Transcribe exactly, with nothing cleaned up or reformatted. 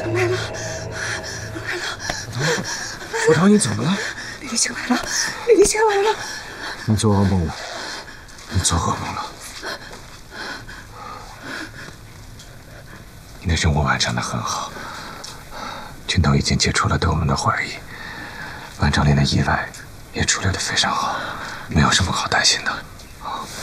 来了，来了！ 佛堂，你怎么了？ 丽丽醒来了，丽丽醒来了。 你做噩梦了，你做噩梦了。你的任务完成的很好，军头已经解除了对我们的怀疑，万丈林的意外也处理得非常好，没有什么好担心的。